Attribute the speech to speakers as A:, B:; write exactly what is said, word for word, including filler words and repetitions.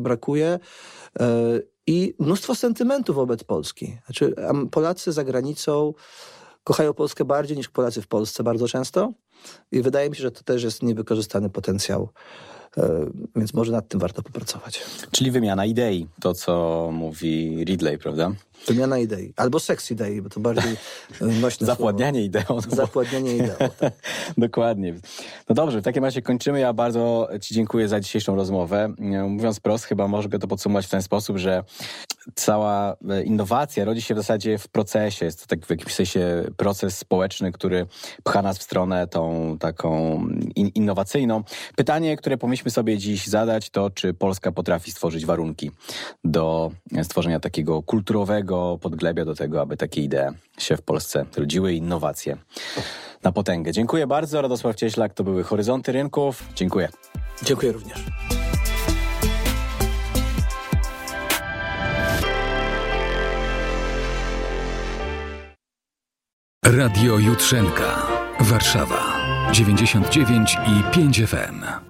A: brakuje i mnóstwo sentymentu wobec Polski. Znaczy, Polacy za granicą kochają Polskę bardziej niż Polacy w Polsce bardzo często i wydaje mi się, że to też jest niewykorzystany potencjał. Więc może nad tym warto popracować.
B: Czyli wymiana idei, to co mówi Ridley, prawda?
A: Wymiana idei. Albo seks idei, bo to bardziej nośne
B: Zapładnianie ideą.
A: Zapładnianie ideą, tak.
B: Dokładnie. No dobrze, w takim razie kończymy. Ja bardzo Ci dziękuję za dzisiejszą rozmowę. Mówiąc prost, chyba mogę to podsumować w ten sposób, że cała innowacja rodzi się w zasadzie w procesie. Jest to tak w jakimś sensie proces społeczny, który pcha nas w stronę tą taką in- innowacyjną. Pytanie, które powinniśmy sobie dziś zadać, to czy Polska potrafi stworzyć warunki do stworzenia takiego kulturowego podglebia do tego, aby takie idee się w Polsce rodziły i innowacje na potęgę. Dziękuję bardzo. Radosław Cieślak, to były Horyzonty Rynków. Dziękuję.
A: Dziękuję również.
C: Radio Jutrzenka. Warszawa dziewięćdziesiąt dziewięć i pięć F M.